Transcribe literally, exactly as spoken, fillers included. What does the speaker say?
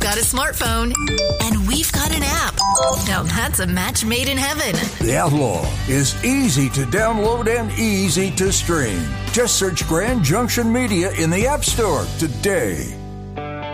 got a smartphone, and we've got an app. Now that's a match made in heaven. The Outlaw is easy to download and easy to stream. Just search Grand Junction Media in the App Store today.